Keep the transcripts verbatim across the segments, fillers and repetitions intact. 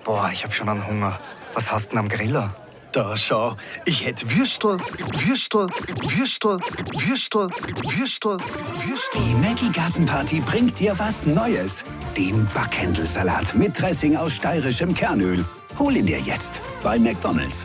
Boah, ich hab schon einen Hunger. Was hast du denn am Griller? Da schau, ich hätt Würstel, Würstel, Würstel, Würstel, Würstel, Würstel. Die Maggi Gartenparty bringt dir was Neues. Den Backhändelsalat mit Dressing aus steirischem Kernöl. Hol ihn dir jetzt bei McDonald's.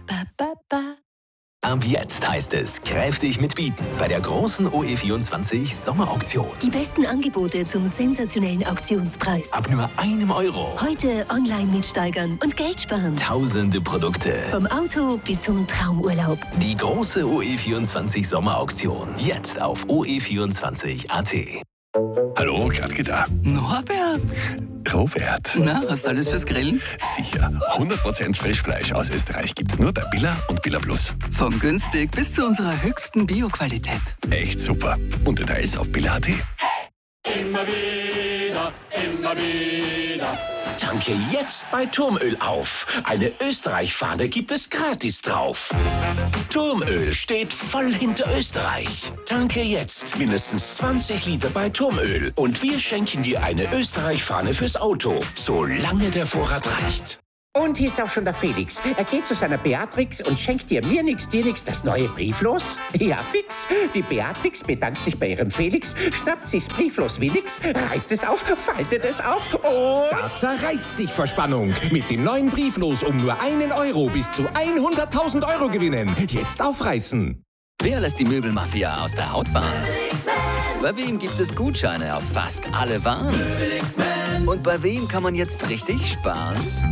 Ab jetzt heißt es kräftig mitbieten bei der großen O E vierundzwanzig Sommerauktion. Die besten Angebote zum sensationellen Auktionspreis. Ab nur einem Euro. Heute online mitsteigern und Geld sparen. Tausende Produkte. Vom Auto bis zum Traumurlaub. Die große O E vierundzwanzig Sommerauktion. Jetzt auf o e vierundzwanzig punkt a t. Hallo, Gradke da. Norbert. Robert. Na, hast du alles fürs Grillen? Sicher. hundert Prozent Frischfleisch aus Österreich gibt's nur bei Billa und Billa Plus. Von günstig bis zu unserer höchsten Bio-Qualität. Echt super. Und Details auf billa punkt a t. Immer wieder, immer wieder. Tanke jetzt bei Turmöl auf. Eine Österreich-Fahne gibt es gratis drauf. Turmöl steht voll hinter Österreich. Tanke jetzt mindestens zwanzig Liter bei Turmöl und wir schenken dir eine Österreich-Fahne fürs Auto, solange der Vorrat reicht. Und hier ist auch schon der Felix. Er geht zu seiner Beatrix und schenkt dir mir nix, dir nix das neue Brieflos. Ja, fix. Die Beatrix bedankt sich bei ihrem Felix, schnappt sich's Brieflos wie nix, reißt es auf, faltet es auf und... Da zerreißt sich vor Spannung. Mit dem neuen Brieflos um nur einen Euro bis zu hunderttausend Euro gewinnen. Jetzt aufreißen. Wer lässt die Möbelmafia aus der Haut fahren? Bei wem gibt es Gutscheine auf fast alle Waren? Und bei wem kann man jetzt richtig sparen?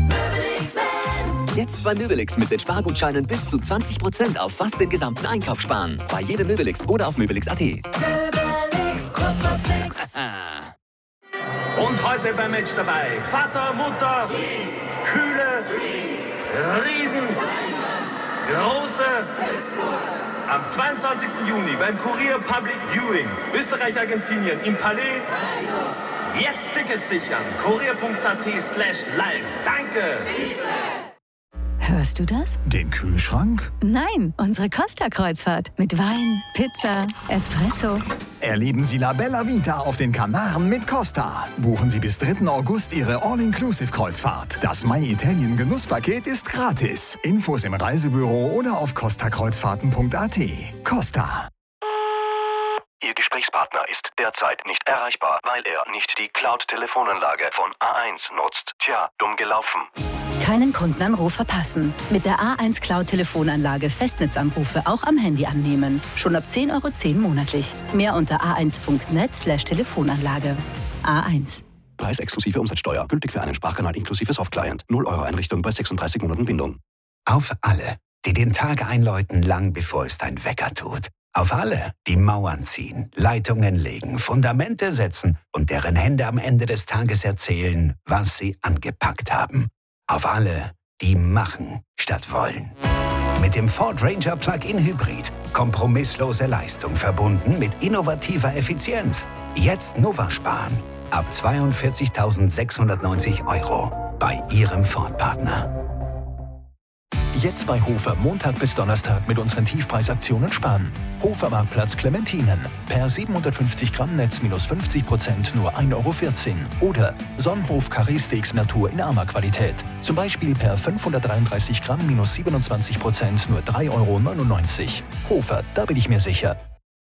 Jetzt bei Möbelix mit den Spargutscheinen bis zu zwanzig Prozent auf fast den gesamten Einkauf sparen. Bei jedem Möbelix oder auf möbelix punkt a t. Möbelix, kostet was nix. Und heute beim Match dabei Vater, Mutter, Kühle, Riesen, Große. Am zweiundzwanzigsten Juni beim Kurier Public Viewing Österreich-Argentinien im Palais. Jetzt Tickets sichern. kurier punkt a t slash live. Danke. Hörst du das? Den Kühlschrank? Nein, unsere Costa-Kreuzfahrt. Mit Wein, Pizza, Espresso. Erleben Sie La Bella Vita auf den Kanaren mit Costa. Buchen Sie bis dritten August Ihre All-Inclusive-Kreuzfahrt. Das My Italien Genusspaket ist gratis. Infos im Reisebüro oder auf costa kreuzfahrten punkt a t. Costa. Ihr Gesprächspartner ist derzeit nicht erreichbar, weil er nicht die Cloud-Telefonanlage von A eins nutzt. Tja, dumm gelaufen. Keinen Kundenanruf verpassen. Mit der A eins Cloud-Telefonanlage Festnetzanrufe auch am Handy annehmen. Schon ab zehn Euro zehn monatlich. Mehr unter a eins punkt net slash Telefonanlage. A eins. Preis exklusive Umsatzsteuer. Gültig für einen Sprachkanal inklusive Softclient. null Euro Einrichtung bei sechsunddreißig Monaten Bindung. Auf alle, die den Tag einläuten, lang bevor es dein Wecker tut. Auf alle, die Mauern ziehen, Leitungen legen, Fundamente setzen und deren Hände am Ende des Tages erzählen, was sie angepackt haben. Auf alle, die machen statt wollen. Mit dem Ford Ranger Plug-in Hybrid. Kompromisslose Leistung verbunden mit innovativer Effizienz. Jetzt Nova sparen. Ab zweiundvierzigtausendsechshundertneunzig Euro bei Ihrem Ford-Partner. Jetzt bei Hofer Montag bis Donnerstag mit unseren Tiefpreisaktionen sparen. Hofer Marktplatz Clementinen. Per siebenhundertfünfzig Gramm Netz minus fünfzig Prozent nur ein Euro vierzehn. Oder Sonnenhof Carré Steaks Natur in armer Qualität. Zum Beispiel per fünfhundertdreiunddreißig Gramm minus siebenundzwanzig Prozent nur drei Euro neunundneunzig. Hofer, da bin ich mir sicher.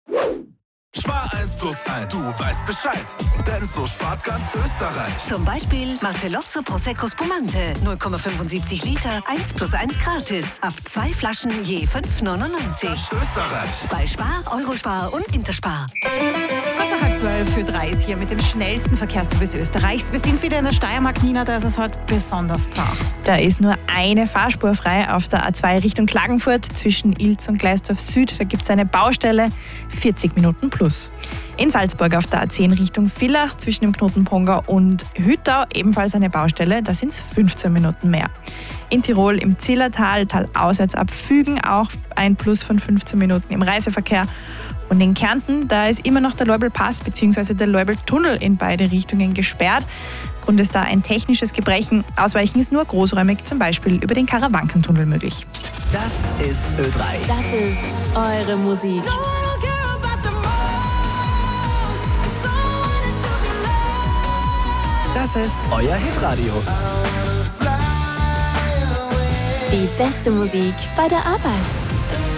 Spar eins plus eins. Du weißt Bescheid. Denn so spart ganz Österreich. Zum Beispiel Martellozzo Prosecco Spumante. null Komma fünfundsiebzig Liter. eins plus eins gratis. Ab zwei Flaschen je fünf neunundneunzig. Österreich. Bei Spar, Eurospar und Interspar. Kurz nach zwölf für drei ist hier mit dem schnellsten Verkehrsservice Österreichs. Wir sind wieder in der Steiermark, Nina, da ist es heute besonders zart. Da ist nur eine Fahrspur frei auf der A zwei Richtung Klagenfurt zwischen Ilz und Gleisdorf Süd. Da gibt es eine Baustelle, vierzig Minuten plus. In Salzburg auf der A zehn Richtung Villach zwischen dem Knoten Pongau und Hüttau ebenfalls eine Baustelle, da sind es fünfzehn Minuten mehr. In Tirol im Zillertal, talauswärts ab Fügen auch ein Plus von fünfzehn Minuten im Reiseverkehr. Und in Kärnten, da ist immer noch der Leubel-Pass bzw. der Leubel-Tunnel in beide Richtungen gesperrt. Grund ist da ein technisches Gebrechen. Ausweichen ist nur großräumig, zum Beispiel über den Karawankentunnel möglich. Das ist Ö drei. Das ist eure Musik. Das ist euer Hitradio. Die beste Musik bei der Arbeit.